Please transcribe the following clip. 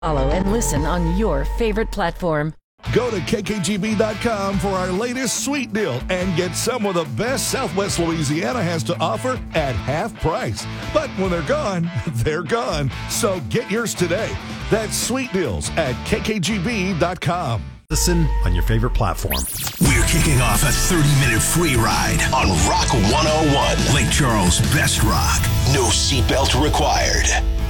Follow and listen on your favorite platform. Go to kkgb.com for our latest sweet deal and get some of the best Southwest Louisiana has to offer at half price. But when they're gone, they're gone. So get yours today. That's sweet deals at kkgb.com. Listen on your favorite platform. We're kicking off a 30-minute free ride on Rock 101. Lake Charles' best rock. No seatbelt required.